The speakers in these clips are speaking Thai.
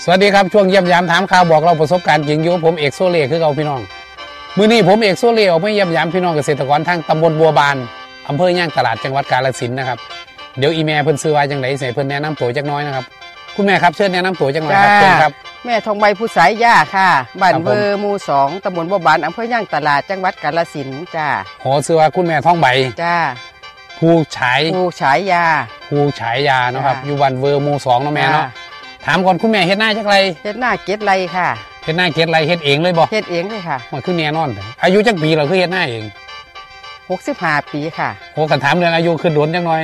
สวัสดีครับช่วงเยี่ยมยามถามข่าวบอกเราประสบการณ์จริงอยู่ผมเอกโซเล่คือเอาพี่น้องมื้อนี้ผมเอกโซเล่ออกมาเยี่ยมยามพี่น้องเกษตรกรทางตำบลบัวบานอำเภอย่างตลาดจังหวัดกาฬสินธุ์นะครับเดี๋ยวอีแม่เพิ่นซื้อว่าจังได๋สิเพิ่นแนะนำตัวจักน้อยนะครับคุณแม่ครับเชิญแนะนำตัวจักหน่อยครับเชิญครับแม่ทองใบผู้สายย่าค่ะบ้านเวอร์หมู่2ตำบลบัวบานอำเภอย่างตลาดจังหวัดกาฬสินธุ์จ้าโหซื้อว่าคุณแม่ทองใบจ้าผู้ฉายยาเนาะครับอยู่บ้านเวอร์หมู่2เนาะแม่เนาะถามก่อนคุณแม่เฮ็ดหน้าจักไรเฮ็ดหน้าเก็ดไรค่ะเฮ็ดหน้าเก็ดไรเฮ็ดเองเลยบ่เฮ็ดเองเลยค่ะมันคือแน่นอนอายุจักปีเราคือเฮ็ดหน้าเอง 65ปีค่ะโอ้กันถามเรื่องอายุขึ้นโดนจังหน่อย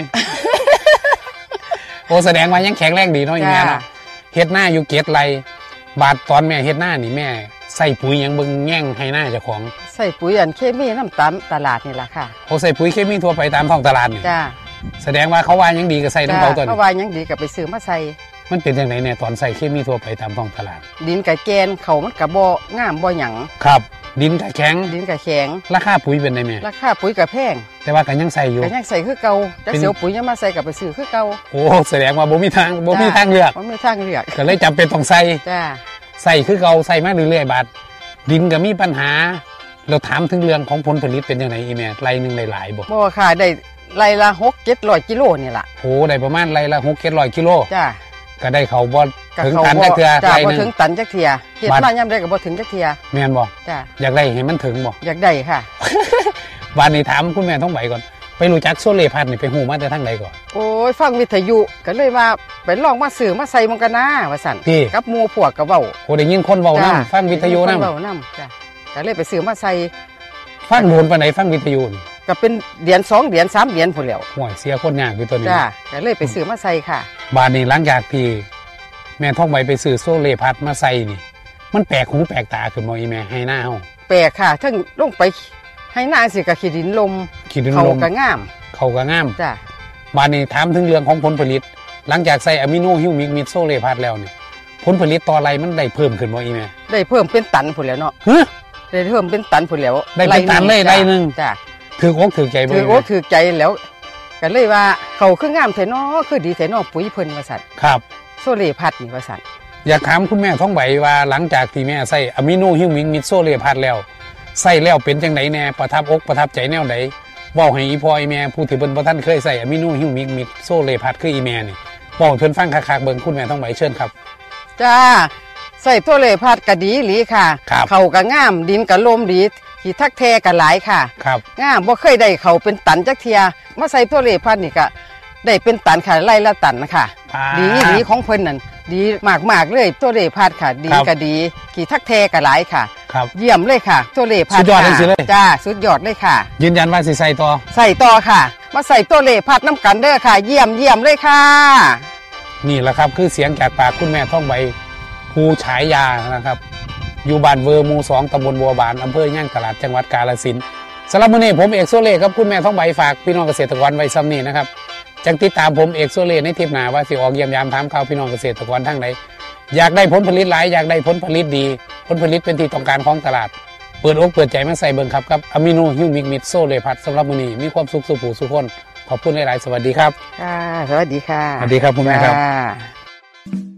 โอ้แสดงว่ายังแข็งแรงดีเนาะอีแม่เนาะเฮ็ดหน้าอยู่เก็ดไรบาดตอนแม่เฮ็ดหน้านี่แม่ใส่ปุ๋ยหยังเบิ่งแย่งให้หน้าเจ้าของใส่ปุ๋ยอันเคมีน้ำตามตลาดนี่ล่ะค่ะโอ้ใส่ปุ๋ยเคมีทั่วไปตามท้องตลาดนี่จ้าแสดงว่าเขาว่ายังดีก็ใส่น้ำเขาตัวนี้เขาว่ายังดีก็ไปซื้อมาใส่มันเป็นจังได๋เนี่ยตอนใส่เคมีทั่วไปตามท้องตลาดดินกะแกนเขามันกะบ่งามบ่หยังครับดินกะแข็งราคาปุ๋ยเป็นไงแม่ราคาปุ๋ยกะแพงแต่ว่าก็ยังใส่อยู่ก็ยังใส่คือเก่าจักเสียวปุ๋ยยังมาใส่กับไปซื้อคือเก่าโอ้แสดงว่าบ่มีทางเลือกบ่มีทางเลือกก็เลยจำเป็นต้องใส่จ้าใส่คือเก่าใส่มาเรื่อยๆบาดดินก็มีปัญหาเราถามถึงเรื่องของผลผลิตเป็นจังได๋อีแม่ไรนึงหลายๆบ่ค่ะได้ไรละ6-700กิโลนี่ล่ะโอ้ได้ประมาณไรละ6-700กิโลจ้าก็ได้เขาบ่ถึงตันจักเทื่อไรนึงบ่ถึงตันจักเทื่อเฮ็ดมายามใดก็บ่ถึงจักเทื่อแม่นบ่จ้าอยากได้ให้มันถึงบ่อยากได้ค่ะวันนี้ถามคุณแม่ท้องใบก่อนไปรู้จักโซเลพัดนี่ไปฮู้มาแต่ทางใดก่อนโอ้ยฟังวิทยุก็เลยว่าไปลองมาซื้อมาใส่มันกันนะว่าซั่นกับหมู่พวกก็เว้าโอ้ได้ยินคนเว้านำฟังวิทยุนำเว้านำจ้าก็เลยไปซื้อมาใส่ฟังโดนปานไหนฟังวิทยุนี่ก็เป็นเดือน2เดือน3เดือนพุ่นแล้วโอ้ยเสียคนยากอยู่ตัวนี้จ้าก็เลยไปซื้อมาใส่ค่ะบาดนี้หลังจากที่แม่ท้องใบไปซื้อโซเลพัดมาใส่นี่มันแปลกหูแปลกตาขึ้นบ่อีแม่ให้หน้าเฮาแปลกค่ะทั้งลงไปให้หน้าสิก็ขี้ดินลมเขาก็งามจ้าบาดนี้ถามถึงเรื่องของผลผลิตหลังจากใส่อะมิโนฮิวมิกมิดโซเลพัดแล้วนี่ผลผลิตต่อไรมันได้เพิ่มขึ้นบ่อีแม่ได้เพิ่มเป็นตันพุ่นแล้วเนาะได้เพิ่มเป็นตันพุ่นแล้วได้เป็นตันเลยไรนึงจ้าถืออกถือใจบ่ถืออกถือใจแล้วก็เลยว่าเขาคืองามแท้เนาะคือดีแท้เนาะปุ๋ยเพิ่นว่าซั่นครับโซเลพัดนี่ว่าซั่นอยากถามคุณแม่ท้องใบว่าหลังจากที่แม่ใส่อะมิโนฮิวมิกมิดโซเลพัดแล้วใส่แล้วเป็นจังไดแน่ประทับอกประทับใจแนวใดเว้าให้อีพ่ออีแม่ผู้ที่เพิ่นบ่ทันเคยใส่อะมิโนฮิวมิกมิดโซเลพัดคืออีแม่นี่เว้าให้เพิ่นฟังคักๆเบิ่งคุณแม่ท้องใบเชิญครับจ้าใส่โซเลพัดก็ดีหลีค่ะเขาก็งามดินก็ลมดีที่ทักแท้ก็หลายค่ะครับงามบ่เคยได้เขาเป็นตันจักเทียมาใส่โซเลพัดนี่ก็ได้เป็นตันค่ะไร่ละตันนะคะดีของเพิ่นนั่นดีมากๆเลยโซเลพัดค่ะดีก็ดีขี่ทักแท้ก็หลายค่ะเยี่ยมเลยค่ะโซเลพัดสุดยอดเลยจ้าสุดยอดเลยค่ะยืนยันว่าสิใส่ต่อค่ะมาใส่โซเลพัดน้ำกันเด้อค่ะเยี่ยมเลยค่ะนี่แหละครับคือเสียงจากปากคุณแม่ท้องใบผู้ฉายานะครับอยู่บ้านเวอร์หมู่2ตำบลบัวบานอำเภอย่างตลาดจังหวัดกาฬสินธุ์สำหรับมื้อนี้ผมเอกโซเล่ครับคุณแม่ท้องใบฝากพี่น้องเกษตรกรไว้ซ้ำนี้นะครับจังติดตามผมเอกโซเล่ในทริปหน้าว่าสิออกเยี่ยมยามถามข่าวพี่น้องเกษตรกรทั้งใดอยากได้ผลผลิตหลายอยากได้ผลผลิตดีผลผลิตเป็นที่ต้องการของตลาดเปิดอกเปิดใจมาใส่เบิ่งครับกับอะมิโนฮิวมิกมิดโซเลพัดสำหรับมื้อนี้มีความสุขสุขผู้สุขคนขอบคุณหลายๆสวัสดีครับสวัสดีค่ะสวัสดีครับคุณแม่ครับ